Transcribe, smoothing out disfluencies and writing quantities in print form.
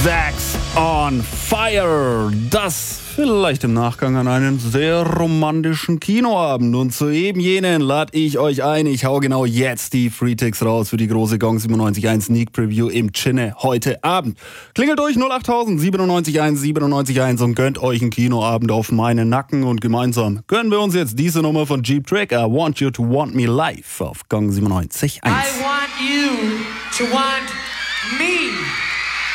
Sex on Fire. Das vielleicht im Nachgang an einen sehr romantischen Kinoabend. Und zu eben jenen lade ich euch ein. Ich hau genau jetzt die Freeticks raus für die große Gong 97.1 Sneak Preview im Chinne heute Abend. Klingelt durch 08000 97.1 97.1 und gönnt euch einen Kinoabend auf meinen Nacken. Und gemeinsam gönnen wir uns jetzt diese Nummer von Jeep Trick. I Want You to Want Me Live auf Gong 97.1. I want you to want me.